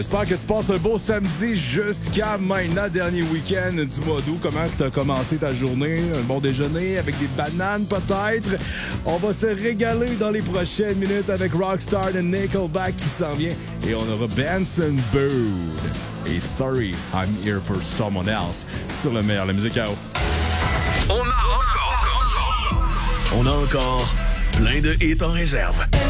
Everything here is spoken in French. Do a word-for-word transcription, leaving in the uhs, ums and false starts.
J'espère que tu passes un beau samedi jusqu'à maintenant, dernier week-end du mois d'août. Comment tu as commencé ta journée? Un bon déjeuner avec des bananes peut-être? On va se régaler dans les prochaines minutes avec Rockstar de Nickelback qui s'en vient. Et on aura Benson Boone. Et Sorry, I'm Here for Someone Else sur le meilleur, la musique à eau. On a encore, on a encore plein de hits en réserve.